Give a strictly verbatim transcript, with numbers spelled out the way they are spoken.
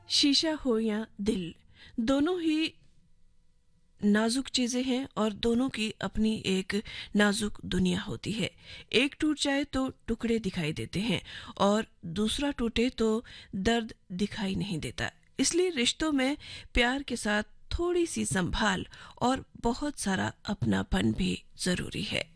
शीशा हो या दिल, दोनों ही नाजुक चीजें हैं और दोनों की अपनी एक नाजुक दुनिया होती है। एक टूट जाए तो टुकड़े दिखाई देते हैं और दूसरा टूटे तो दर्द दिखाई नहीं देता। इसलिए रिश्तों में प्यार के साथ थोड़ी सी संभाल और बहुत सारा अपनापन भी जरूरी है।